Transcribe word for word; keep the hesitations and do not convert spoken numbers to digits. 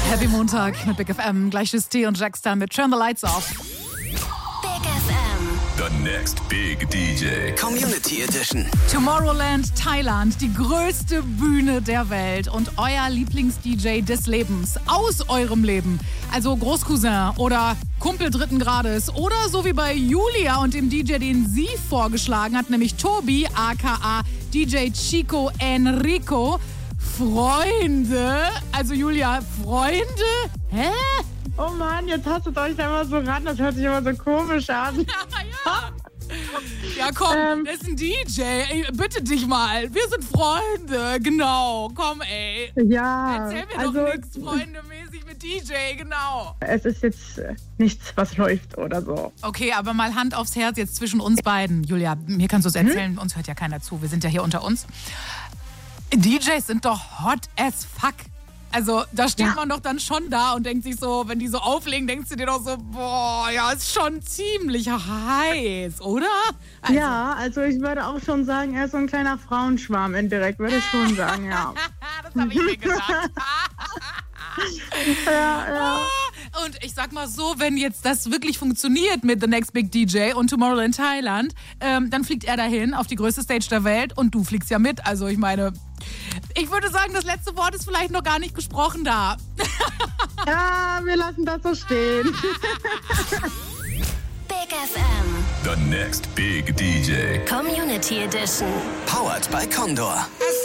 Happy Montag mit Big F M. Gleich ist T und Jackster mit Turn the Lights Off. Big F M. The next big D J. Community Edition. Tomorrowland, Thailand, die größte Bühne der Welt und euer Lieblings-D J des Lebens, aus eurem Leben. Also Großcousin oder Kumpel dritten Grades oder so wie bei Julia und dem D J, den sie vorgeschlagen hat, nämlich Tobi, aka D J Chico Enrico. Freunde, also Julia, Freunde? Hä? Oh Mann, jetzt tastet euch da immer so ran, das hört sich immer so komisch an. Ja, ja komm, ähm, das ist ein D J, ey, bitte dich mal, wir sind Freunde, genau, komm ey. Ja, Erzähl mir also, doch nichts freundemäßig mit D J, genau. Es ist jetzt nichts, was läuft oder so. Okay, aber mal Hand aufs Herz jetzt zwischen uns beiden. Julia, mir kannst du es erzählen, hm? Uns hört ja keiner zu, wir sind ja hier unter uns. D Js sind doch hot as fuck. Also da steht ja. man doch dann schon da und denkt sich so, wenn die so auflegen, denkst du dir doch so, boah, ja, ist schon ziemlich heiß, oder? Also, ja, also ich würde auch schon sagen, er ist so ein kleiner Frauenschwarm indirekt, würde ich schon sagen, ja. Das habe ich mir gesagt. ja, ja. Und ich sag mal so, wenn jetzt das wirklich funktioniert mit The Next Big D J und Tomorrowland Thailand, ähm, dann fliegt er dahin auf die größte Stage der Welt und du fliegst ja mit. Also ich meine, ich würde sagen, das letzte Wort ist vielleicht noch gar nicht gesprochen da. Ja, wir lassen das so stehen. Big F M. The next big D J. Community Edition. Powered by Condor.